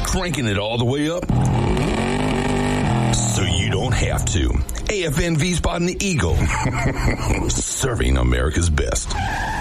cranking it all the way up so you don't have to. AFN V-Spot and the Eagle. Serving America's best.